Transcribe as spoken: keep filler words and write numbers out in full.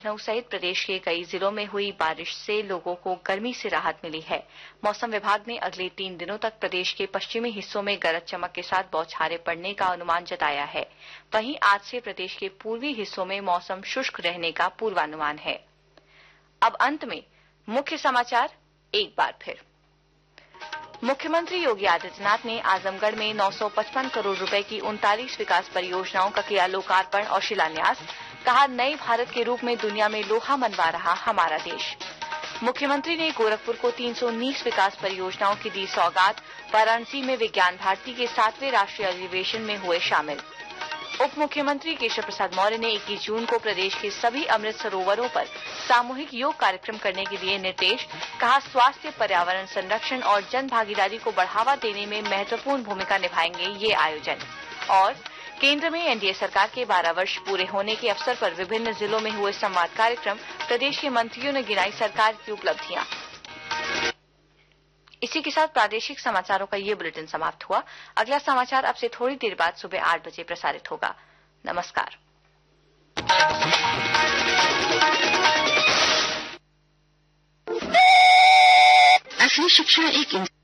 लखनऊ सहित प्रदेश के कई जिलों में हुई बारिश से लोगों को गर्मी से राहत मिली है। मौसम विभाग ने अगले तीन दिनों तक प्रदेश के पश्चिमी हिस्सों में गरज चमक के साथ बौछारें पड़ने का अनुमान जताया है। वहीं आज से प्रदेश के पूर्वी हिस्सों में मौसम शुष्क रहने का पूर्वानुमान है। अब अंत में मुख्य समाचार एक बार फिर। मुख्यमंत्री योगी आदित्यनाथ ने आजमगढ़ में नौ सौ पचपन करोड़ रुपए की उनतालीस विकास परियोजनाओं का किया लोकार्पण और शिलान्यास। कहा, नए भारत के रूप में दुनिया में लोहा मनवा रहा हमारा देश। मुख्यमंत्री ने गोरखपुर को तीन सौ उन्नीस विकास परियोजनाओं की दी सौगात। वाराणसी में विज्ञान भारती के सातवें राष्ट्रीय अधिवेशन में हुए शामिल। उप मुख्यमंत्री केशव प्रसाद मौर्य ने इक्कीस जून को प्रदेश के सभी अमृत सरोवरों पर सामूहिक योग कार्यक्रम करने के दिए निर्देश। कहा, स्वास्थ्य, पर्यावरण संरक्षण और जन भागीदारी को बढ़ावा देने में महत्वपूर्ण भूमिका निभाएंगे ये आयोजन। और केंद्र में एनडीए सरकार के बारह वर्ष पूरे होने के अवसर पर विभिन्न जिलों में हुए संवाद कार्यक्रम। प्रदेश के मंत्रियों ने गिनाई सरकार की उपलब्धियां। इसी के साथ प्रादेशिक समाचारों का ये बुलेटिन समाप्त हुआ। अगला समाचार अब से थोड़ी देर बाद सुबह आठ बजे प्रसारित होगा। नमस्कार। असली शिक्षा एक